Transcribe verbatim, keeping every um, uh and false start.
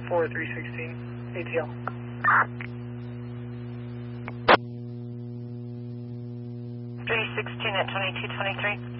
four three sixteen, A T L. three sixteen at twenty-two twenty-three.